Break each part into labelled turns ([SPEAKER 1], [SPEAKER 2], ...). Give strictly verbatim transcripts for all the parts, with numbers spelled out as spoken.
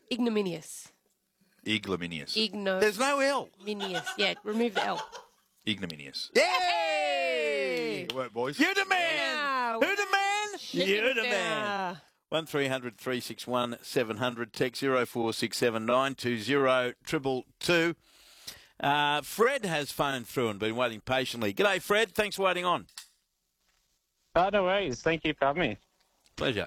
[SPEAKER 1] Ignominious.
[SPEAKER 2] Ignominious.
[SPEAKER 1] Igno.
[SPEAKER 3] There's no L.
[SPEAKER 1] Ignominious. Yeah, remove the L.
[SPEAKER 2] Ignominious.
[SPEAKER 3] Yay!
[SPEAKER 2] Good work, boys.
[SPEAKER 3] You're the man.
[SPEAKER 1] Yeah.
[SPEAKER 3] Who the man? You're the man.
[SPEAKER 1] Yeah.
[SPEAKER 3] One three hundred three six one seven hundred. Text zero four six seven nine two zero triple two. Uh, Fred has phoned through and been waiting patiently. G'day, Fred. Thanks for waiting on.
[SPEAKER 4] Oh, no worries. Thank you for having me.
[SPEAKER 3] Pleasure.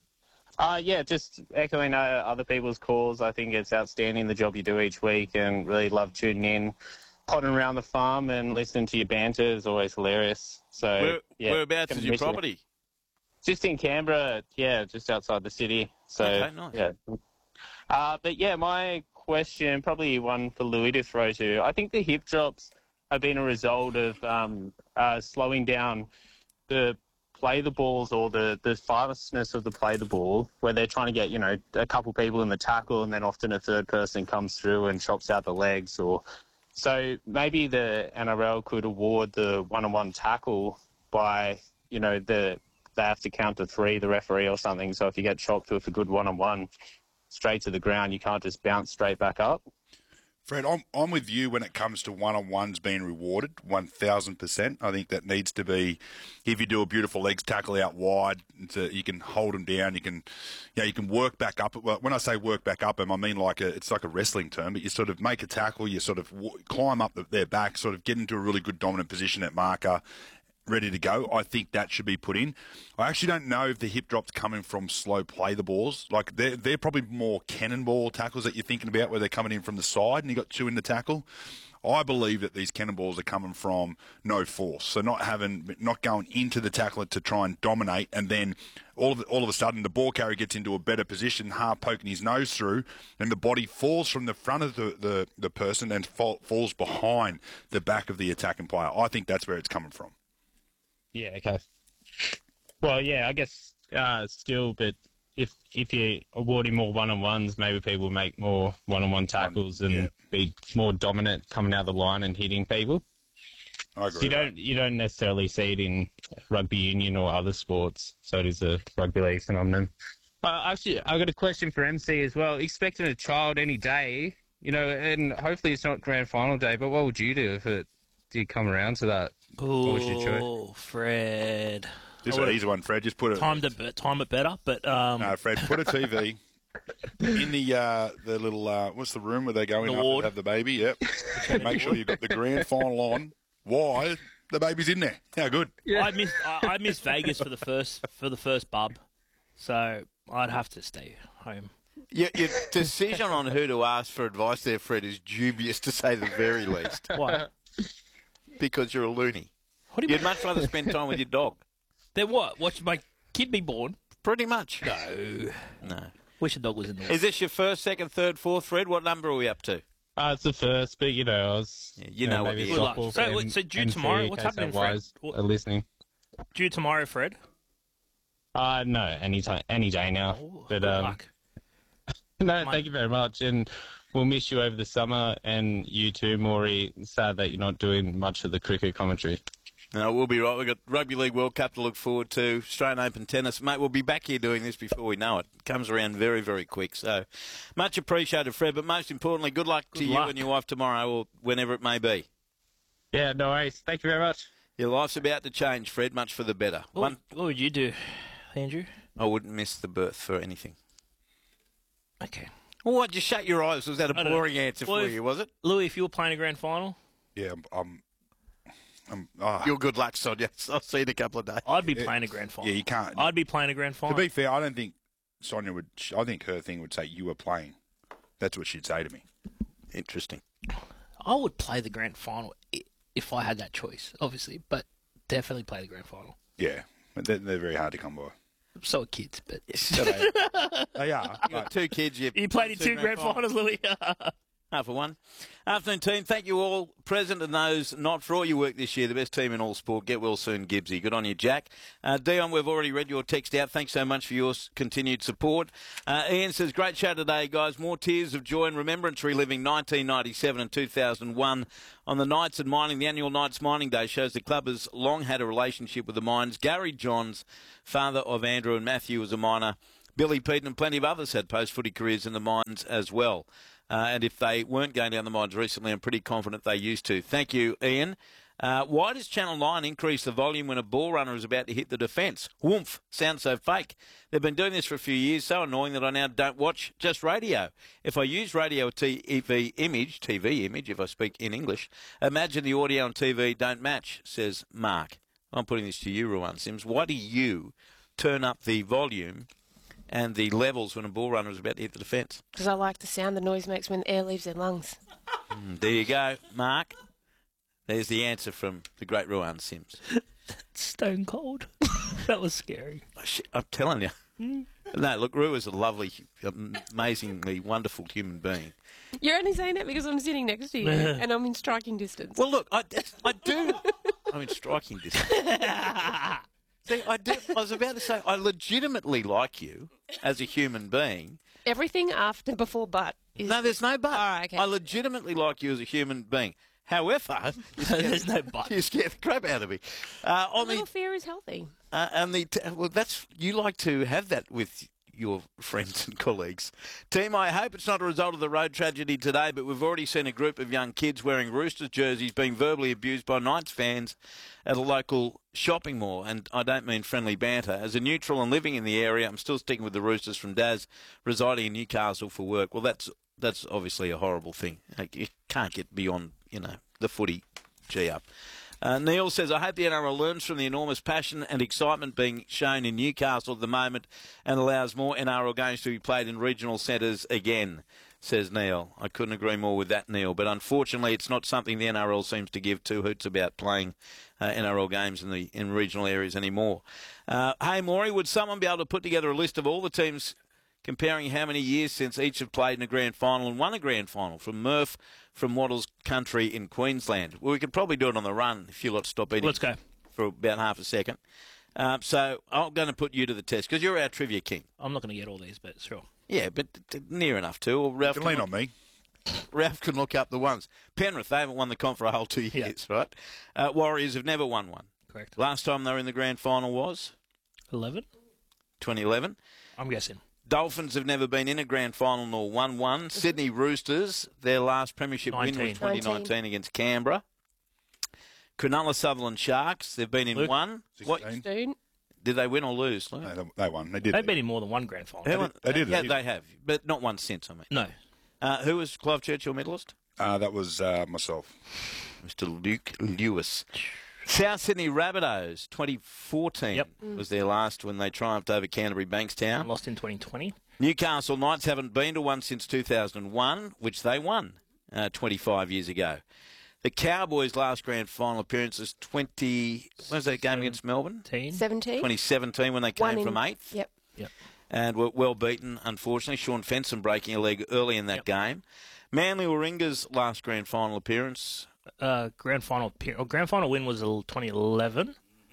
[SPEAKER 4] Uh, yeah, just echoing uh, other people's calls. I think it's outstanding the job you do each week, and really love tuning in, potting around the farm and listening to your banter is always hilarious. So,
[SPEAKER 3] Where,
[SPEAKER 4] yeah,
[SPEAKER 3] whereabouts
[SPEAKER 4] gonna
[SPEAKER 3] is your
[SPEAKER 4] miss you.
[SPEAKER 3] property?
[SPEAKER 4] Just in Canberra, yeah, just outside the city. So,
[SPEAKER 3] Okay, nice.
[SPEAKER 4] yeah. Uh, but yeah, my question, probably one for Louis to throw to. I think the hip drops have been a result of um, uh, slowing down the play the balls or the, the fastness of the play the ball, where they're trying to get, you know, a couple people in the tackle and then often a third person comes through and chops out the legs. Or so maybe the N R L could award the one-on-one tackle by, you know, the they have to count to three, the referee or something. So if you get chopped with a good one-on-one straight to the ground, you can't just bounce straight back up.
[SPEAKER 2] Fred, I'm, I'm with you when it comes to one-on-ones being rewarded, one thousand percent. I think that needs to be, if you do a beautiful legs tackle out wide, to, you can hold them down, you can you know, you can work back up. Well, when I say work back up, I mean like a, it's like a wrestling term, but you sort of make a tackle, you sort of w- climb up the, their back, sort of get into a really good dominant position at marker, ready to go. I think that should be put in. I actually don't know if the hip drop's coming from slow play the balls. Like they're, they're probably more cannonball tackles that you're thinking about where they're coming in from the side and you got two in the tackle. I believe that these cannonballs are coming from no force. So not having, not going into the tackler to try and dominate, and then all of, all of a sudden the ball carrier gets into a better position, half poking his nose through, and the body falls from the front of the, the, the person and fall, falls behind the back of the attacking player. I think that's where it's coming from.
[SPEAKER 4] Yeah, okay. Well, yeah, I guess uh, still, but if if you're awarding more one-on-ones, maybe people make more one-on-one tackles and
[SPEAKER 2] yeah.
[SPEAKER 4] be more dominant coming out of the line and hitting people.
[SPEAKER 2] I agree.
[SPEAKER 4] So you don't you don't necessarily see it in rugby union or other sports. So it is a rugby league phenomenon. Uh, actually, I've got a question for M C as well. Expecting a child any day, you know, and hopefully it's not grand final day. But what would you do if it did come around to that?
[SPEAKER 5] Oh, Fred.
[SPEAKER 2] Just an easy one, Fred. Just put it.
[SPEAKER 5] Time to time it better, but um,
[SPEAKER 2] No, Fred, put a T V in the uh, the little uh, what's the room where they go in
[SPEAKER 5] The
[SPEAKER 2] after
[SPEAKER 5] ward.
[SPEAKER 2] they have the baby? Yep. Make sure you've got the grand final on. Why the baby's in there? How good?
[SPEAKER 5] I missed I, I missed Vegas for the first for the first bub, so I'd have to stay home.
[SPEAKER 3] Your, your decision on who to ask for advice there, Fred, is dubious to say the very least.
[SPEAKER 5] What?
[SPEAKER 3] Because you're a loony.
[SPEAKER 5] What do you
[SPEAKER 3] You'd much rather spend time with your dog.
[SPEAKER 5] Then what? Watch my kid be born?
[SPEAKER 3] Pretty much.
[SPEAKER 5] No.
[SPEAKER 3] No.
[SPEAKER 5] Wish a dog was in there.
[SPEAKER 3] Is this your first, second, third, fourth, Fred? What number are we up to?
[SPEAKER 4] Uh, it's the first, but you know, I was.
[SPEAKER 3] Yeah, you know what
[SPEAKER 4] maybe
[SPEAKER 3] it is.
[SPEAKER 4] softball
[SPEAKER 5] So,
[SPEAKER 4] for
[SPEAKER 5] wait, so due
[SPEAKER 4] M-
[SPEAKER 5] tomorrow,
[SPEAKER 4] M C,
[SPEAKER 5] what's
[SPEAKER 4] in case
[SPEAKER 5] happening,
[SPEAKER 4] our
[SPEAKER 5] Fred?
[SPEAKER 4] wives
[SPEAKER 5] What-
[SPEAKER 4] are listening.
[SPEAKER 5] Due tomorrow, Fred?
[SPEAKER 4] Uh, no, any time, any day now.
[SPEAKER 5] Oh,
[SPEAKER 4] but
[SPEAKER 5] good
[SPEAKER 4] um,
[SPEAKER 5] luck.
[SPEAKER 4] no,
[SPEAKER 5] My-
[SPEAKER 4] thank you very much, and we'll miss you over the summer, and you too, Maury. Sad that you're not doing much of the cricket commentary.
[SPEAKER 3] No, we'll be right. We've got Rugby League World Cup to look forward to, Australian Open tennis. Mate, we'll be back here doing this before we know it. It comes around very, very quick. So much appreciated, Fred, but most importantly, good luck
[SPEAKER 5] Good
[SPEAKER 3] to you
[SPEAKER 5] luck.
[SPEAKER 3] and your wife tomorrow or whenever it may be.
[SPEAKER 4] Yeah, no worries. Thank you very much.
[SPEAKER 3] Your life's about to change, Fred, much for the better.
[SPEAKER 5] What,
[SPEAKER 3] One,
[SPEAKER 5] what would you do, Andrew?
[SPEAKER 3] I wouldn't miss the birth for anything.
[SPEAKER 5] Okay.
[SPEAKER 3] Well, what, just shut your eyes. Was that a
[SPEAKER 5] I don't
[SPEAKER 3] boring
[SPEAKER 5] know.
[SPEAKER 3] answer
[SPEAKER 5] Well,
[SPEAKER 3] for
[SPEAKER 5] if-
[SPEAKER 3] you, was it?
[SPEAKER 5] Louis, if you were playing a grand final,
[SPEAKER 2] Yeah, I'm. I'm, I'm ah.
[SPEAKER 3] Your good luck, Sonia. I'll see you in a couple of days.
[SPEAKER 5] I'd be playing a grand final.
[SPEAKER 2] Yeah, you can't.
[SPEAKER 5] I'd be playing a grand
[SPEAKER 2] To
[SPEAKER 5] final.
[SPEAKER 2] be fair, I don't think Sonia would. I think her thing would say you were playing. That's what she'd say to me.
[SPEAKER 3] Interesting.
[SPEAKER 5] I would play the grand final i- if I had that choice, obviously, but definitely play the grand final.
[SPEAKER 2] Yeah, but they're, they're very hard to come by.
[SPEAKER 5] So are kids, but
[SPEAKER 2] So they, they are.
[SPEAKER 3] You got two kids. You,
[SPEAKER 5] you played in two grand finals, Louis.
[SPEAKER 3] Half for one. Afternoon team, thank you all, present and those not, for all your work this year. The best team in all sport. Get well soon, Gibbsy. Good on you, Jack. Uh, Dion, we've already read your text out. Thanks so much for your s- continued support. Uh, Ian says, great show today, guys. More tears of joy and remembrance reliving nineteen ninety-seven and two thousand one. On the Knights and Mining, the annual Knights Mining Day shows the club has long had a relationship with the mines. Gary Johns, father of Andrew and Matthew, was a miner Billy Peden and plenty of others had post-footy careers in the mines as well. Uh, and if they weren't going down the mines recently, I'm pretty confident they used to. Thank you, Ian. Uh, why does Channel nine increase the volume when a ball runner is about to hit the defence? Woomph. Sounds so fake. They've been doing this for a few years, so annoying that I now don't watch just radio. If I use radio or T V image, T V image, if I speak in English, imagine the audio and T V don't match, says Mark. I'm putting this to you, Ruan Sims. Why do you turn up the volume and the levels when a ball runner is about to hit the defence?
[SPEAKER 1] Because I like the sound the noise makes when the air leaves their lungs.
[SPEAKER 3] Mm, there you go, Mark. There's the answer from the great Ruan Sims.
[SPEAKER 5] Stone cold. That was scary.
[SPEAKER 3] Oh, shit, I'm telling you. Mm. No, look, Ru is a lovely, amazingly wonderful human being.
[SPEAKER 1] You're only saying that because I'm sitting next to you and I'm in striking distance.
[SPEAKER 3] Well, look, I, I do. I'm in striking distance. See, I do. I was about to say, I legitimately like you as a human being.
[SPEAKER 1] Everything after, before, but. Is...
[SPEAKER 3] No, there's no but.
[SPEAKER 1] Oh, okay.
[SPEAKER 3] I legitimately like you as a human being. However,
[SPEAKER 5] there's no but.
[SPEAKER 3] You scare the crap out of me. Uh,
[SPEAKER 1] a
[SPEAKER 3] on
[SPEAKER 1] little
[SPEAKER 3] the,
[SPEAKER 1] fear is healthy.
[SPEAKER 3] uh, and the t- well, that's you like to have that with your friends and colleagues. Team, I hope it's not a result of the road tragedy today, but we've already seen a group of young kids wearing Roosters jerseys being verbally abused by Knights fans at a local shopping mall. And I don't mean friendly banter. As a neutral and living in the area, I'm still sticking with the Roosters from Daz, residing in Newcastle for work. Well, that's that's obviously a horrible thing. You can't get beyond, you know, the footy G up. Uh, Neil says, I hope the N R L learns from the enormous passion and excitement being shown in Newcastle at the moment and allows more N R L games to be played in regional centres again, says Neil. I couldn't agree more with that, Neil. But unfortunately, it's not something the N R L seems to give two hoots about playing uh, N R L games in the in regional areas anymore. Uh, hey, Maury, would someone be able to put together a list of all the teams comparing how many years since each have played in a grand final and won a grand final, from Murph from Wattles Country in Queensland? Well, we could probably do it on the run if you lot stop eating.
[SPEAKER 5] Let's go.
[SPEAKER 3] For about half a second. Um, so I'm going to put you to the test because you're our trivia king.
[SPEAKER 5] I'm not going to get all these, but sure.
[SPEAKER 3] Yeah, but t- near enough to. Or Ralph
[SPEAKER 2] You can lean
[SPEAKER 3] look,
[SPEAKER 2] on me.
[SPEAKER 3] Ralph can look up the ones. Penrith, they haven't won the comp for a whole two
[SPEAKER 5] Yeah.
[SPEAKER 3] years, right? Uh, Warriors have never won one.
[SPEAKER 5] Correct.
[SPEAKER 3] Last time they were in the grand final was
[SPEAKER 5] eleven?
[SPEAKER 3] twenty eleven.
[SPEAKER 5] I'm guessing.
[SPEAKER 3] Dolphins have never been in a grand final nor won one. Sydney Roosters, their last premiership win
[SPEAKER 5] nineteen.
[SPEAKER 3] was twenty nineteen against Canberra. Cronulla Sutherland Sharks, they've been in
[SPEAKER 5] Luke?
[SPEAKER 3] one. What,
[SPEAKER 2] sixteen.
[SPEAKER 1] Dude.
[SPEAKER 3] did they win or lose? Luke?
[SPEAKER 2] No, they, they won. They did.
[SPEAKER 5] They've been in more than one grand final.
[SPEAKER 3] They, won-
[SPEAKER 2] they did, they
[SPEAKER 3] Yeah,
[SPEAKER 2] did.
[SPEAKER 3] they have, but not one since, I mean.
[SPEAKER 5] No.
[SPEAKER 3] Uh, who was Clive Churchill medalist?
[SPEAKER 2] Uh, that was uh, myself.
[SPEAKER 3] Mister Luke Lewis. South Sydney Rabbitohs, twenty fourteen
[SPEAKER 5] Yep.
[SPEAKER 3] was their last when they triumphed over Canterbury Bankstown.
[SPEAKER 5] Lost in twenty twenty.
[SPEAKER 3] Newcastle Knights haven't been to one since two thousand one, which they won uh, twenty-five years ago. The Cowboys' last grand final appearance was twenty. When was that game against Melbourne?
[SPEAKER 1] seventeen.
[SPEAKER 3] twenty seventeen, when they
[SPEAKER 1] One
[SPEAKER 3] came
[SPEAKER 1] in-
[SPEAKER 3] from eighth.
[SPEAKER 1] Yep.
[SPEAKER 5] Yep.
[SPEAKER 3] And were well beaten, unfortunately. Sean Fenson breaking a leg early in that
[SPEAKER 5] Yep.
[SPEAKER 3] game. Manly Warringah's last grand final appearance.
[SPEAKER 5] Uh, grand final appear- oh, grand final win was twenty eleven,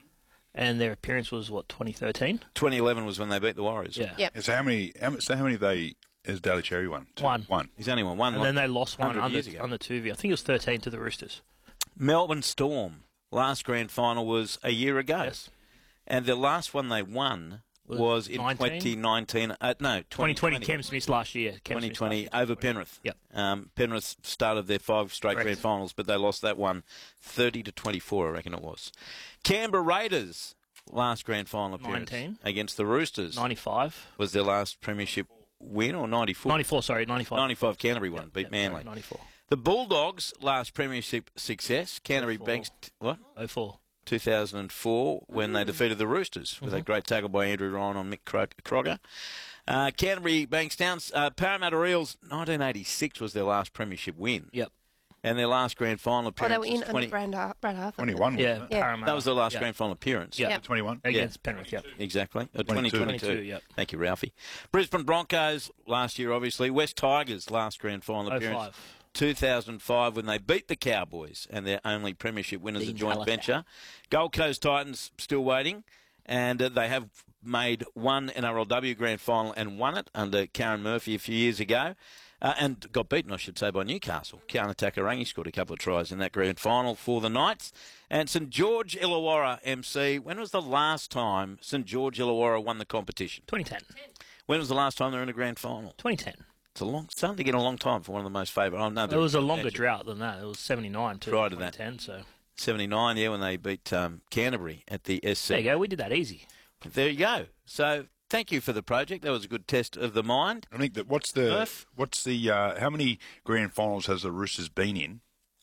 [SPEAKER 5] and their appearance was what twenty thirteen.
[SPEAKER 3] twenty eleven was when they beat the Warriors.
[SPEAKER 5] Yeah.
[SPEAKER 1] Yep.
[SPEAKER 2] So how many? How, many- so how many they? Has Daly Cherry won? Two.
[SPEAKER 5] One.
[SPEAKER 2] One.
[SPEAKER 3] He's only won one.
[SPEAKER 5] And then they lost one
[SPEAKER 3] one hundred
[SPEAKER 5] under
[SPEAKER 3] years ago.
[SPEAKER 5] under two V. I think it was thirteen to the Roosters.
[SPEAKER 3] Melbourne Storm, last grand final was a year ago.
[SPEAKER 5] Yes.
[SPEAKER 3] And the last one they won
[SPEAKER 5] Was
[SPEAKER 3] was in
[SPEAKER 5] nineteen?
[SPEAKER 3] twenty nineteen. Uh, no,
[SPEAKER 5] twenty twenty.
[SPEAKER 3] 2020.
[SPEAKER 5] Cam Smith last year. Cam
[SPEAKER 3] twenty
[SPEAKER 5] Smith
[SPEAKER 3] twenty
[SPEAKER 5] last year.
[SPEAKER 3] over Penrith.
[SPEAKER 5] Yep.
[SPEAKER 3] Um, Penrith started their five straight
[SPEAKER 5] Correct.
[SPEAKER 3] grand finals, but they lost that one thirty to twenty-four, I reckon it was. Canberra Raiders, last grand final appearance
[SPEAKER 5] nineteen.
[SPEAKER 3] against the Roosters.
[SPEAKER 5] ninety-five.
[SPEAKER 3] Was their last premiership win, or ninety-four?
[SPEAKER 5] ninety-four, sorry, ninety-five.
[SPEAKER 3] ninety-five Canterbury won,
[SPEAKER 5] Yep,
[SPEAKER 3] beat
[SPEAKER 5] yep,
[SPEAKER 3] Manly.
[SPEAKER 5] sorry, ninety-four.
[SPEAKER 3] The Bulldogs' last premiership success, Canterbury
[SPEAKER 5] oh four.
[SPEAKER 3] Banks, what?
[SPEAKER 5] oh four.
[SPEAKER 3] two thousand four, when they defeated the Roosters with a great tackle by Andrew Ryan on Mick Cro- Crogger. Uh, Canterbury Bankstown, uh, Parramatta Eels, nineteen eighty-six was their last premiership win.
[SPEAKER 5] Yep.
[SPEAKER 3] And their last grand final
[SPEAKER 1] Oh,
[SPEAKER 3] appearance
[SPEAKER 1] they were in
[SPEAKER 3] was
[SPEAKER 1] under
[SPEAKER 3] twenty.
[SPEAKER 1] Brad, Ar- Brad Arthur.
[SPEAKER 2] Twenty-one.
[SPEAKER 5] Yeah,
[SPEAKER 2] wasn't it?
[SPEAKER 1] Yeah.
[SPEAKER 5] Parramatta.
[SPEAKER 3] That was their last
[SPEAKER 5] yeah.
[SPEAKER 3] grand final appearance.
[SPEAKER 5] Yeah.
[SPEAKER 1] Yeah.
[SPEAKER 2] Twenty-one.
[SPEAKER 5] Against Penrith, yep.
[SPEAKER 3] Exactly. Uh,
[SPEAKER 2] twenty-two.
[SPEAKER 3] twenty twenty-two.
[SPEAKER 5] twenty-two, yep.
[SPEAKER 3] Thank you, Ralphie. Brisbane Broncos last year, obviously. West Tigers last grand final
[SPEAKER 5] oh
[SPEAKER 3] appearance.
[SPEAKER 5] five.
[SPEAKER 3] two thousand five when they beat the Cowboys and their only premiership win as a
[SPEAKER 5] Dean
[SPEAKER 3] joint
[SPEAKER 5] Halifax.
[SPEAKER 3] venture. Gold Coast Titans still waiting, and uh, they have made one N R L W grand final and won it under Karen Murphy a few years ago. Uh, and got beaten, I should say, by Newcastle. Kiana Takarangi scored a couple of tries in that grand final for the Knights. And St George Illawarra, M C, when was the last time St George Illawarra won the competition?
[SPEAKER 5] twenty ten.
[SPEAKER 3] When was the last time they were in a grand final?
[SPEAKER 5] twenty ten.
[SPEAKER 3] It's a long, starting to get a long time for one of the most favourite. I know
[SPEAKER 5] It was a longer drought than that. It was seventy-nine to
[SPEAKER 3] Prior to that.
[SPEAKER 5] twenty ten. So
[SPEAKER 3] seventy-nine, yeah, when they beat um, Canterbury at the S C.
[SPEAKER 5] there you go. We did that easy.
[SPEAKER 3] There you go. So thank you for the project. That was a good test of the mind.
[SPEAKER 2] I think that what's the
[SPEAKER 3] Murph?
[SPEAKER 2] what's the uh, how many grand finals has the Roosters been in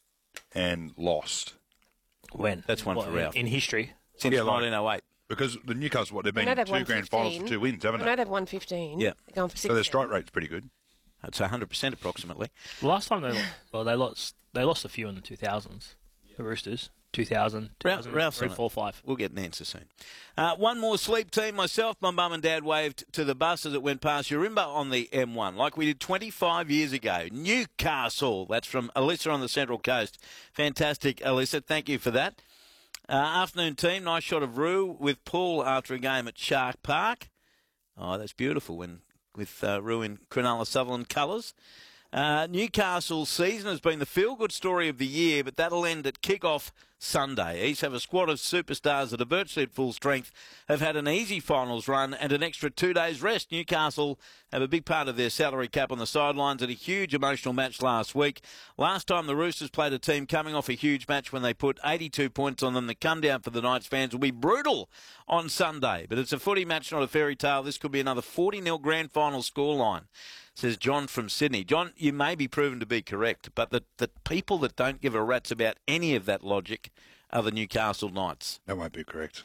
[SPEAKER 2] and lost?
[SPEAKER 5] When?
[SPEAKER 3] That's one
[SPEAKER 5] What,
[SPEAKER 3] for Ralph.
[SPEAKER 5] in history.
[SPEAKER 3] Since
[SPEAKER 2] Yeah, like-
[SPEAKER 3] nineteen oh eight.
[SPEAKER 2] Because the Newcastle, what they've been
[SPEAKER 1] I know
[SPEAKER 2] in
[SPEAKER 1] they've
[SPEAKER 2] two
[SPEAKER 1] won
[SPEAKER 2] grand finals
[SPEAKER 1] fifteen.
[SPEAKER 2] for two wins, haven't
[SPEAKER 1] I know
[SPEAKER 2] they?
[SPEAKER 1] they've won fifteen.
[SPEAKER 3] Yeah.
[SPEAKER 1] They're going for sixteen.
[SPEAKER 2] So their strike rate's pretty good.
[SPEAKER 3] It's one hundred percent approximately.
[SPEAKER 5] The last time they well they lost they lost a few in the two thousands. The Roosters. two thousand,
[SPEAKER 3] Ralph- Ralph's
[SPEAKER 5] three,
[SPEAKER 3] on it.
[SPEAKER 5] four, five.
[SPEAKER 3] We'll get an answer soon. Uh, one more sleep team. Myself, my mum and dad waved to the bus as it went past Urimba on the M one, like we did twenty-five years ago. Newcastle. That's from Alyssa on the Central Coast. Fantastic, Alyssa. Thank you for that. Uh, afternoon team. Nice shot of Roo with Paul after a game at Shark Park. Oh, that's beautiful when with uh, Roo in Cronulla Sutherland colours. Uh, Newcastle's season has been the feel-good story of the year, but that'll end at kick-off Sunday. East have a squad of superstars that are virtually at full strength, have had an easy finals run and an extra two days rest. Newcastle have a big part of their salary cap on the sidelines at a huge emotional match last week. Last time the Roosters played a team coming off a huge match when they put eighty-two points on them, the come down for the Knights fans will be brutal on Sunday. But it's a footy match, not a fairy tale. This could be another forty nil grand final scoreline, says John from Sydney. John, you may be proven to be correct, but the, the people that don't give a rat's about any of that logic are the Newcastle Knights.
[SPEAKER 2] That won't be correct.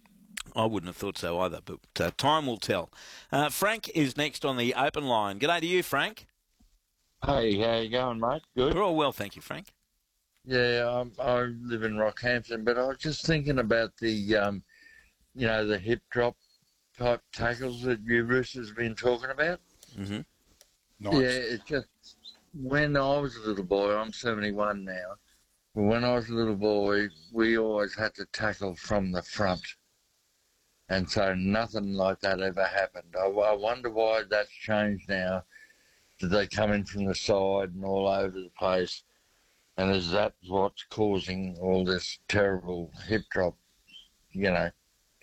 [SPEAKER 3] I wouldn't have thought so either, but uh, time will tell. Uh, Frank is next on the open line. G'day to you, Frank.
[SPEAKER 6] Hey, how you going, mate? Good.
[SPEAKER 3] We're all well, thank you, Frank.
[SPEAKER 6] Yeah, I, I live in Rockhampton, but I was just thinking about the, um, you know, the hip drop type tackles that you Roosters have been talking about.
[SPEAKER 3] Mm-hmm.
[SPEAKER 2] Nice.
[SPEAKER 6] Yeah, it just when I was a little boy, I'm seventy-one now. But when I was a little boy, we always had to tackle from the front, and so nothing like that ever happened. I, I wonder why that's changed now. Did they come in from the side and all over the place? And is that what's causing all this terrible hip drop, you know,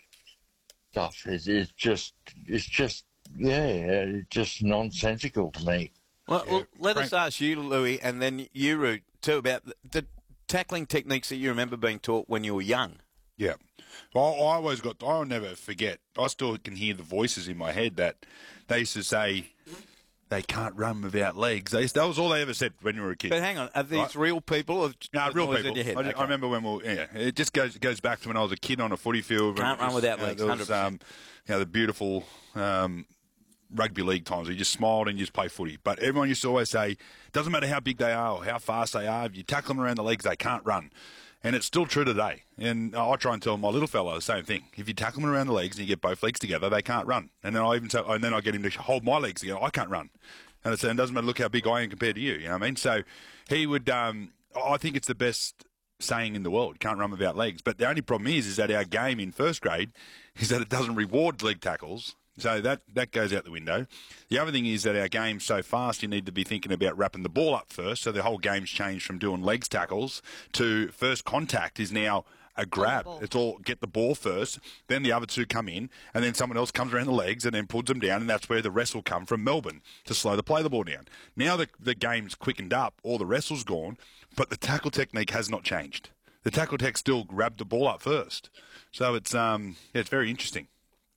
[SPEAKER 6] stuff? It's, it's just, it's just, yeah, it's just nonsensical to me.
[SPEAKER 3] Well,
[SPEAKER 2] Yeah,
[SPEAKER 3] well let
[SPEAKER 2] Frank-
[SPEAKER 3] us ask you, Louis, and then you, Root, too, about the, the tackling techniques that you remember being taught when you were young.
[SPEAKER 2] Yeah. Well, I always got, I'll never forget, I still can hear the voices in my head that they used to say they can't run without legs. They, that was all they ever said when you were a kid.
[SPEAKER 3] But hang on, are these
[SPEAKER 2] Right.
[SPEAKER 3] real people? Or
[SPEAKER 2] No,
[SPEAKER 3] the
[SPEAKER 2] real
[SPEAKER 3] noise
[SPEAKER 2] people.
[SPEAKER 3] In your head?
[SPEAKER 2] I,
[SPEAKER 3] Okay.
[SPEAKER 2] I remember when we were, yeah, it just goes goes back to when I was a kid on a footy field.
[SPEAKER 3] Can't
[SPEAKER 2] It was,
[SPEAKER 3] run without
[SPEAKER 2] you know,
[SPEAKER 3] legs,
[SPEAKER 2] there
[SPEAKER 3] one
[SPEAKER 2] was,
[SPEAKER 3] hundred
[SPEAKER 2] um, you know, the beautiful um, rugby league times. You just smiled and you just play footy. But everyone used to always say, it doesn't matter how big they are or how fast they are, if you tackle them around the legs, they can't run. And it's still true today. And I try and tell my little fella the same thing. If you tackle them around the legs and you get both legs together, they can't run. And then I even say, and then I get him to hold my legs together. I can't run. And I said, it doesn't matter, look how big I am compared to you. You know what I mean? So he would, um, I think it's the best saying in the world. You can't run without legs. But the only problem is, is that our game in first grade is that it doesn't reward leg tackles. So that, that goes out the window. The other thing is that our game's so fast, you need to be thinking about wrapping the ball up first. So the whole game's changed from doing legs tackles to first contact is now a grab.
[SPEAKER 1] ball.
[SPEAKER 2] It's all get the ball first, then the other two come in, and then someone else comes around the legs and then pulls them down, and that's where the wrestle come from Melbourne to slow the play the ball down. Now the, the game's quickened up, all the wrestle's gone, but the tackle technique has not changed. The tackle tech still grabbed the ball up first. So it's um yeah, it's very interesting.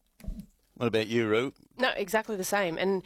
[SPEAKER 3] What about you, Roo?
[SPEAKER 1] No, exactly the same. And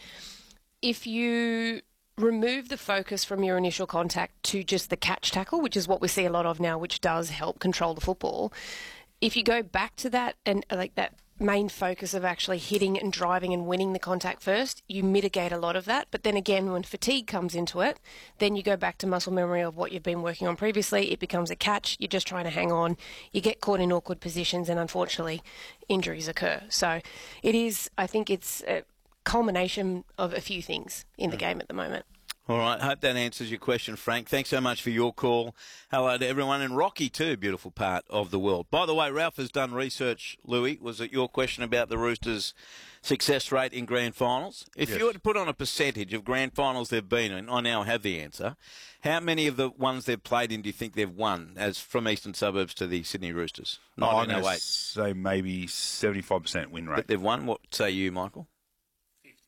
[SPEAKER 1] if you remove the focus from your initial contact to just the catch tackle, which is what we see a lot of now, which does help control the football, if you go back to that and like that main focus of actually hitting and driving and winning the contact first, you mitigate a lot of that. But then again, when fatigue comes into it, then you go back to muscle memory of what you've been working on previously. It becomes a catch. You're just trying to hang on. You get caught in awkward positions and unfortunately injuries occur. So it is, I think it's a culmination of a few things in the game at the moment.
[SPEAKER 3] All right, hope that answers your question, Frank. Thanks so much for your call. Hello to everyone in Rocky too, beautiful part of the world. By the way, Ralph has done research, Louis. Was it your question about the Roosters' success rate in grand finals? If
[SPEAKER 2] Yes.
[SPEAKER 3] you were to put on a percentage of grand finals they've been in, I now have the answer, how many of the ones they've played in do you think they've won, as from eastern suburbs to the Sydney Roosters?
[SPEAKER 2] Oh, I'm
[SPEAKER 3] nineteen oh
[SPEAKER 2] going to
[SPEAKER 3] eight.
[SPEAKER 2] say maybe seventy-five percent win rate.
[SPEAKER 3] But they've won. What say you, Michael?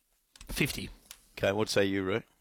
[SPEAKER 5] fifty.
[SPEAKER 3] Okay, what say you, Roo?